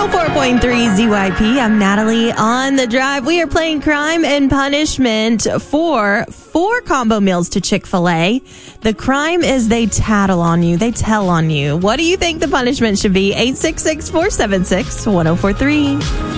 104.3 ZYP. I'm Natalie on the drive. We are playing Crime and Punishment for 4 combo meals to Chick-fil-A. The crime is they tattle on you. They tell on you. What do you think the punishment should be? 866-476-1043.